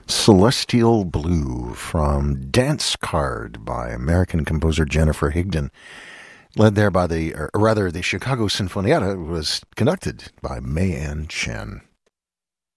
Celestial Blue from Dance Card by American composer Jennifer Higdon, led there by the Chicago Sinfonietta, was conducted by May Ann Chen.